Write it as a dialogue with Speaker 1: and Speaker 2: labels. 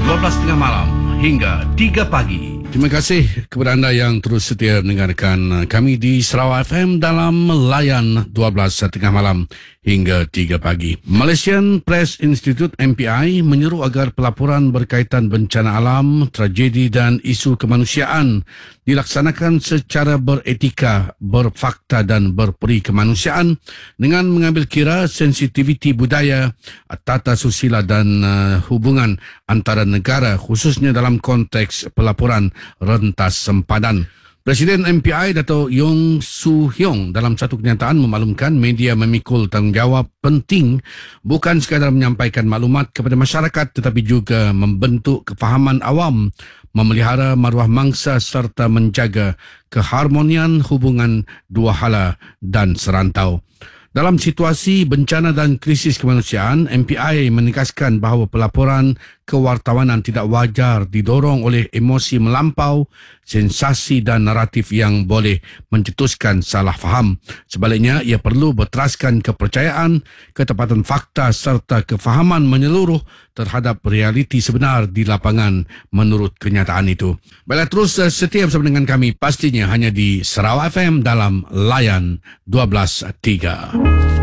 Speaker 1: 12.30 malam hingga 3 pagi. Terima kasih kepada anda yang terus setia mendengarkan kami di Sarawak FM dalam layan 12.30 malam hingga 3 pagi. Malaysian Press Institute MPI menyeru agar pelaporan berkaitan bencana alam, tragedi dan isu kemanusiaan dilaksanakan secara beretika, berfakta dan berperi kemanusiaan dengan mengambil kira sensitiviti budaya, tata susila dan hubungan antara negara khususnya dalam konteks pelaporan rentas sempadan. Presiden MPI Dato' Yong Su Hyong dalam satu kenyataan memaklumkan media memikul tanggungjawab penting bukan sekadar menyampaikan maklumat kepada masyarakat tetapi juga membentuk kefahaman awam, memelihara maruah mangsa serta menjaga keharmonian hubungan dua hala dan serantau. Dalam situasi bencana dan krisis kemanusiaan, MPI menegaskan bahawa pelaporan kewartawanan tidak wajar didorong oleh emosi melampau, sensasi dan naratif yang boleh mencetuskan salah faham. Sebaliknya, ia perlu berteraskan kepercayaan, ketepatan fakta serta kefahaman menyeluruh terhadap realiti sebenar di lapangan menurut kenyataan itu. Baiklah, terus setia bersama dengan kami pastinya hanya di Sarawak FM dalam layan 12.3.